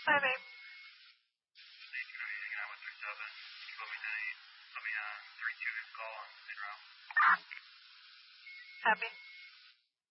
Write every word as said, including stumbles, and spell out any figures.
Bye, babe. Hey, you know you're hanging out with three seven. Can you put me to let me uh three two call on mid route? Happy.